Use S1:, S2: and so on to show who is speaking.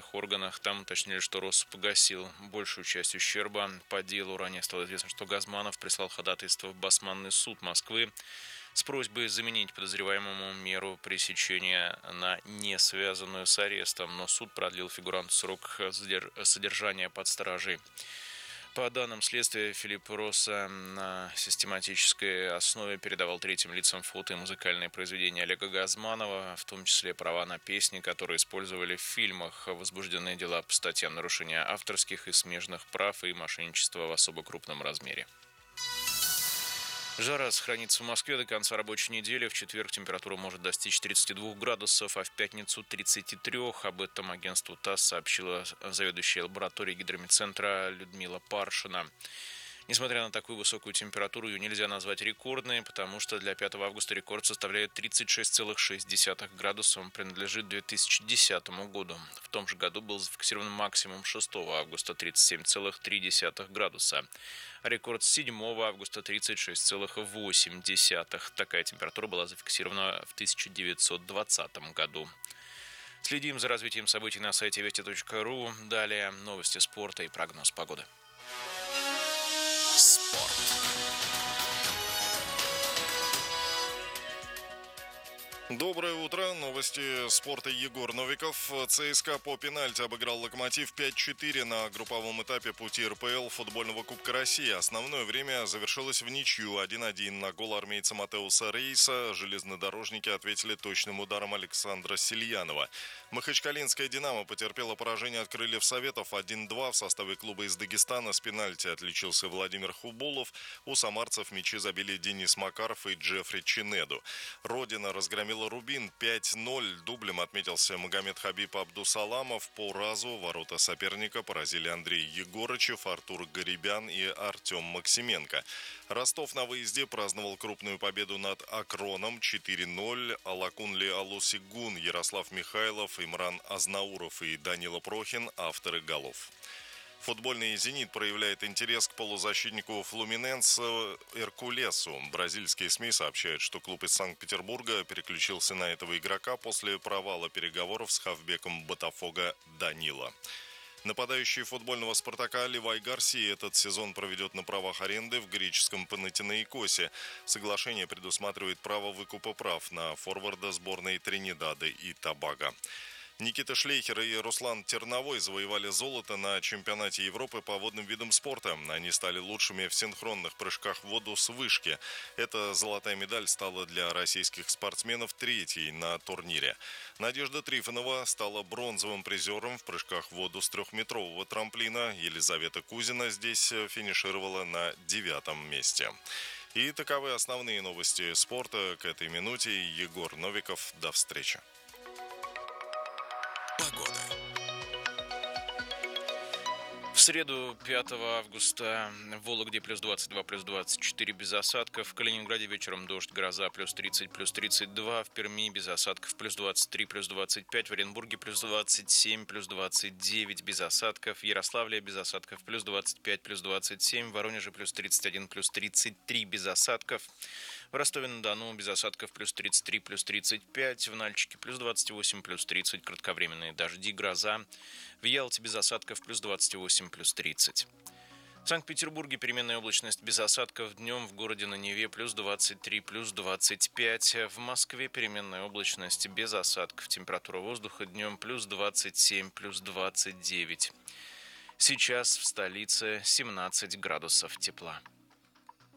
S1: правоохранительных органах. Там уточнили, что Росс погасил большую часть ущерба. По делу ранее стало известно, что Газманов прислал ходатайство в Басманный суд Москвы с просьбой заменить подозреваемому меру пресечения на не связанную с арестом, но суд продлил фигуранту срок содержания под стражей. По данным следствия, Филипп Росса на систематической основе передавал третьим лицам фото и музыкальные произведения Олега Газманова, в том числе права на песни, которые использовали в фильмах. Возбуждены дела по статьям нарушения авторских и смежных прав и мошенничества в особо крупном размере. Жара сохранится в Москве до конца рабочей недели. В четверг температура может достичь 32 градусов, а в пятницу 33. Об этом агентству ТАСС сообщила заведующая лабораторией гидрометцентра Людмила Паршина. Несмотря на такую высокую температуру, ее нельзя назвать рекордной, потому что для 5 августа рекорд составляет 36,6 градуса. Он принадлежит 2010 году. В том же году был зафиксирован максимум 6 августа 37,3 градуса. А рекорд 7 августа 36,8. Такая температура была зафиксирована в 1920 году. Следим за развитием событий на сайте вести.ру. Далее новости спорта и прогноз погоды.
S2: Спорт. Доброе утро. Новости спорта. Егор Новиков. ЦСКА по пенальти обыграл «Локомотив» 5-4 на групповом этапе пути РПЛ футбольного Кубка России. Основное время завершилось в ничью 1-1. На гол армейца Матеуса Рейса железнодорожники ответили точным ударом Александра Сильянова. Махачкалинская «Динамо» потерпела поражение от «Крыльев Советов» 1-2. В составе клуба из Дагестана с пенальти отличился Владимир Хубулов. У самарцев мячи забили Денис Макаров и Джеффри Чинеду. Родина разгромила Рубин 5-0. Дублем отметился Магомед Хабиб Абдусаламов. По разу ворота соперника поразили Андрей Егорычев, Артур Гарибян и Артем Максименко. Ростов на выезде праздновал крупную победу над Акроном 4-0. Алакунли Алусигун, Ярослав Михайлов, Имран Азнауров и Данила Прохин – авторы голов. Футбольный «Зенит» проявляет интерес к полузащитнику «Флуминенса» Эркулесу. Бразильские СМИ сообщают, что клуб из Санкт-Петербурга переключился на этого игрока после провала переговоров с хавбеком Ботафого Данила. Нападающий футбольного «Спартака» Левай Гарсия этот сезон проведет на правах аренды в греческом Панатинаикосе. Соглашение предусматривает право выкупа прав на форварда сборной Тринидада и Тобаго. Никита Шлейхер и Руслан Терновой завоевали золото на чемпионате Европы по водным видам спорта. Они стали лучшими в синхронных прыжках в воду с вышки. Эта золотая медаль стала для российских спортсменов третьей на турнире. Надежда Трифонова стала бронзовым призером в прыжках в воду с 3-метрового трамплина. Елизавета Кузина здесь финишировала на 9-м месте. И таковы основные новости спорта к этой минуте. Егор Новиков. До встречи. Погода.
S1: В среду, 5 августа, в Вологде плюс 22, плюс 24 без осадков. В Калининграде вечером дождь, гроза плюс 30, плюс 32. В Перми без осадков плюс 23, плюс 25. В Оренбурге плюс 27, плюс 29 без осадков. В Ярославле без осадков плюс 25, плюс 27. В Воронеже плюс 31, плюс 33 без осадков. В Ростове-на-Дону без осадков плюс 33, плюс 35. В Нальчике плюс 28, плюс 30. Кратковременные дожди, гроза. В Ялте без осадков плюс 28, плюс 30. В Санкт-Петербурге переменная облачность без осадков. Днем в городе на Неве плюс 23, плюс 25. В Москве переменная облачность без осадков. Температура воздуха днем плюс 27, плюс 29. Сейчас в столице 17 градусов тепла.